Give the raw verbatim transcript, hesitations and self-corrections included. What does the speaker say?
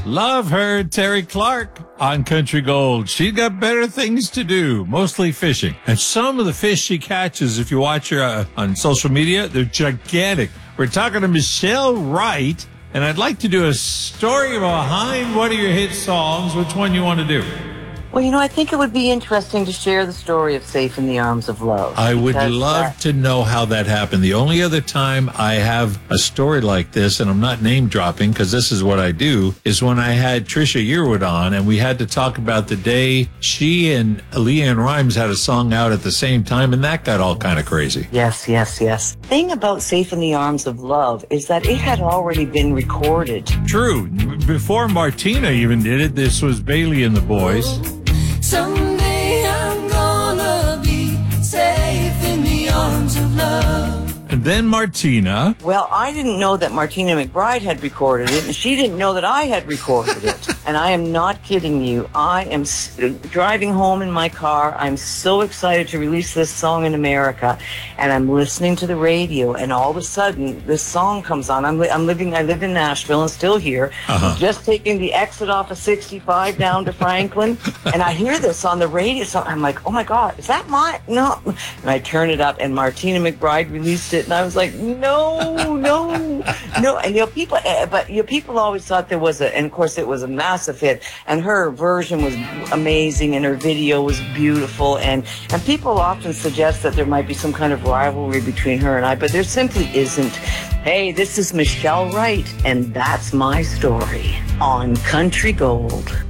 Love her, Terry Clark on Country Gold. She got better things to do, mostly fishing. And some of the fish she catches, if you watch her uh, on social media, they're gigantic. We're talking to Michelle Wright, and I'd like to do a story behind one of your hit songs. Which one you want to do? Well, you know, I think it would be interesting to share the story of Safe in the Arms of Love. I would love that... to know how that happened. The only other time I have a story like this, and I'm not name dropping because this is what I do, is when I had Trisha Yearwood on, and we had to talk about the day she and Leanne Rimes had a song out at the same time, and that got all kind of crazy. Yes, yes, yes. The thing about Safe in the Arms of Love is that it had already been recorded. True. Before Martina even did it, this was Bailey and the Boys. Someday I'm gonna be safe in the arms of love. And then Martina. Well, I didn't know that Martina McBride had recorded it, and she didn't know that I had recorded it. And I am not kidding you. I am s- driving home in my car. I'm so excited to release this song in America, and I'm listening to the radio, and all of a sudden, this song comes on. I'm, li- I'm living. I live in Nashville and still here. Uh-huh. Just taking the exit off of sixty-five down to Franklin, and I hear this on the radio. So I'm like, oh my God, is that my no? And I turn it up, and Martina McBride released it. And I was like, no, no, no. And, you know, people, but, you know, people always thought there was a, and of course it was a massive hit. And her version was amazing, and her video was beautiful. And, and people often suggest that there might be some kind of rivalry between her and I, but there simply isn't. Hey, this is Michelle Wright, and that's my story on Country Gold.